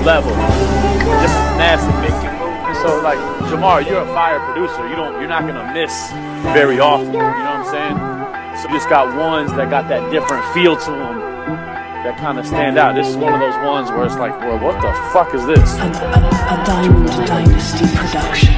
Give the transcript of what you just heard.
level, different finesse and making moves. And so, like, Jamar, you're a fire producer. You're not gonna miss very often. You know what I'm saying? So you just got ones that got that different feel to them that kind of stand out. This is one of those ones where it's like, boy, what the fuck is this? A Diamond Dynasty production.